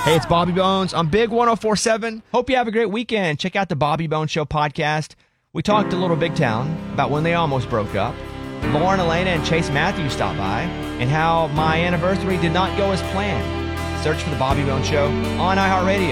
Hey, it's Bobby Bones on Big 104.7. Hope you have a great weekend. Check out the Bobby Bones Show podcast. We talked a little Big Town about when they almost broke up. Lauren Elena and Chase Matthews stopped by, and how my anniversary did not go as planned. Search for the Bobby Bones Show on iHeartRadio.